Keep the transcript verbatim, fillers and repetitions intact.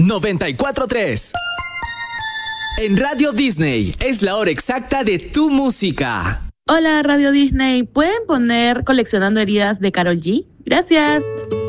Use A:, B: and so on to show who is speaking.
A: noventa y cuatro punto tres. En Radio Disney es la hora exacta de tu música.
B: Hola Radio Disney, ¿pueden poner Coleccionando Heridas de Karol G? Gracias.